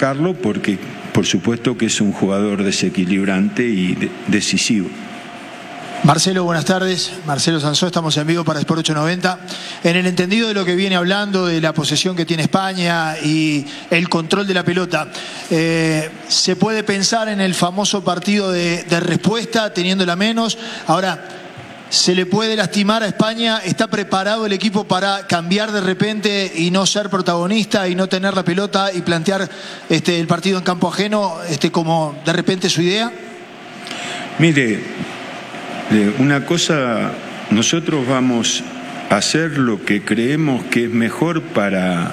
sacarlo porque por supuesto que es un jugador desequilibrante y decisivo. Marcelo, buenas tardes. Marcelo Sansó, estamos en vivo para Sport 890. En el entendido de lo que viene hablando, de la posesión que tiene España y el control de la pelota, ¿se puede pensar en el famoso partido de respuesta, teniéndola menos? Ahora, ¿se le puede lastimar a España? ¿Está preparado el equipo para cambiar de repente y no ser protagonista y no tener la pelota y plantear el partido en campo ajeno como de repente su idea? Mire, una cosa, nosotros vamos a hacer lo que creemos que es mejor para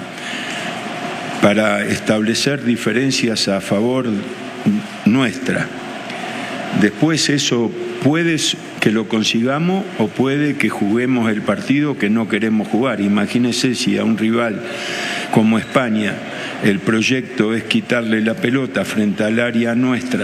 establecer diferencias a favor nuestra. Después eso puede que lo consigamos o puede que juguemos el partido que no queremos jugar. Imagínese si a un rival como España el proyecto es quitarle la pelota frente al área nuestra,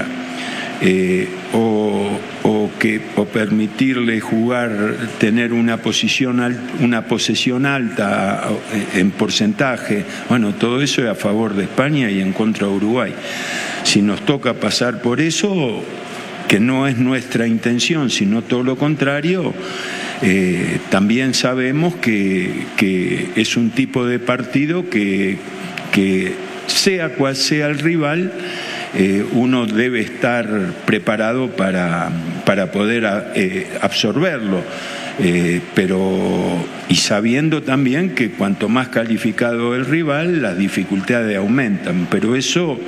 o permitirle jugar, tener una posesión alta en porcentaje. Bueno, todo eso es a favor de España y en contra de Uruguay. Si nos toca pasar por eso, que no es nuestra intención, sino todo lo contrario, también sabemos que es un tipo de partido que sea cual sea el rival, uno debe estar preparado para poder absorberlo, y sabiendo también que cuanto más calificado el rival, las dificultades aumentan, pero eso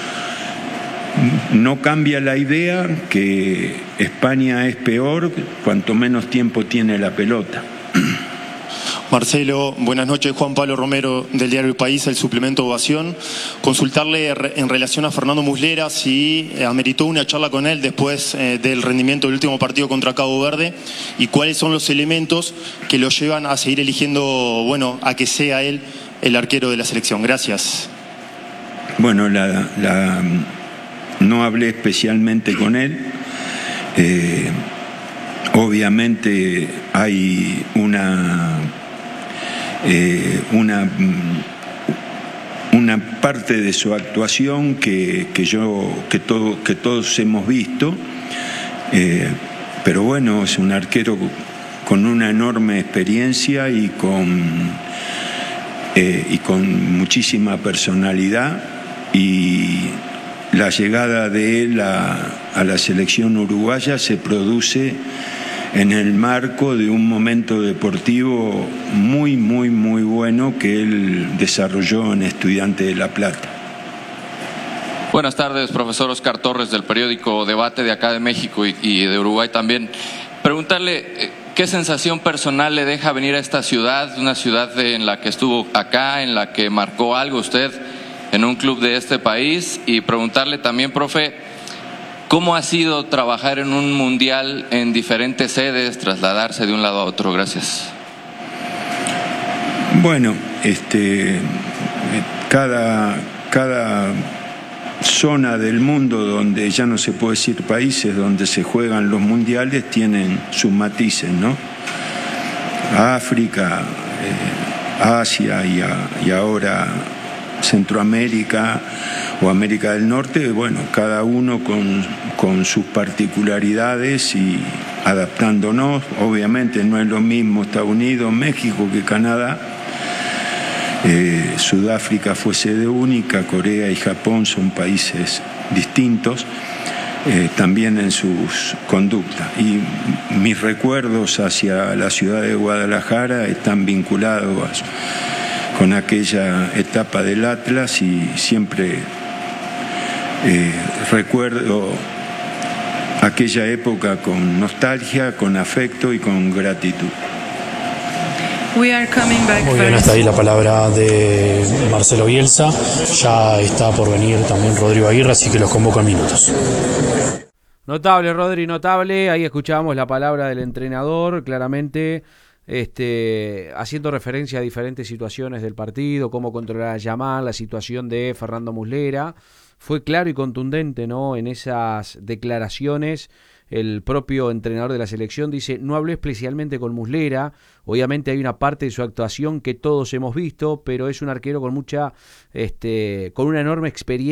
no cambia la idea que España es peor cuanto menos tiempo tiene la pelota. Marcelo, buenas noches. Juan Pablo Romero del diario El País, el suplemento Ovación. Consultarle en relación a Fernando Muslera si ameritó una charla con él después del rendimiento del último partido contra Cabo Verde y cuáles son los elementos que lo llevan a seguir eligiendo, a que sea él el arquero de la selección. Gracias. Bueno, no hablé especialmente con él. Obviamente hay una parte de su actuación que todos hemos visto, pero bueno, es un arquero con una enorme experiencia y con muchísima personalidad, y la llegada de él a la selección uruguaya se produce en el marco de un momento deportivo muy, muy, muy bueno que él desarrolló en Estudiantes de La Plata. Buenas tardes, profesor Oscar Torres del periódico Debate de acá de México y de Uruguay también. Preguntarle qué sensación personal le deja venir a esta ciudad, una ciudad en la que estuvo acá, en la que marcó algo usted en un club de este país, y preguntarle también, profe, ¿cómo ha sido trabajar en un mundial en diferentes sedes, trasladarse de un lado a otro? Gracias. Bueno, cada zona del mundo donde ya no se puede decir países, donde se juegan los mundiales, tienen sus matices, ¿no? África, Asia y ahora Centroamérica o América del Norte, bueno, cada uno con sus particularidades y adaptándonos. Obviamente no es lo mismo Estados Unidos, México que Canadá. Sudáfrica fue sede única, Corea y Japón son países distintos, también en sus conductas. Y mis recuerdos hacia la ciudad de Guadalajara están vinculados con aquella etapa del Atlas, y siempre recuerdo aquella época con nostalgia, con afecto y con gratitud. Muy bien, hasta ahí la palabra de Marcelo Bielsa. Ya está por venir también Rodrigo Aguirre, así que los convoco en minutos. Notable, Rodri, notable. Ahí escuchábamos la palabra del entrenador, claramente haciendo referencia a diferentes situaciones del partido, cómo controlar a Yamal, la situación de Fernando Muslera. Fue claro y contundente, ¿no? En esas declaraciones. El propio entrenador de la selección dice: no hablé especialmente con Muslera, obviamente hay una parte de su actuación que todos hemos visto, pero es un arquero con una enorme experiencia